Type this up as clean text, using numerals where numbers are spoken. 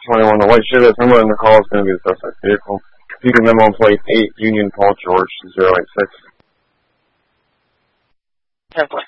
21, the white Chevette number on the call is going to be the suspect vehicle. Computer memo plate 8, Union Paul George 086. 10-4.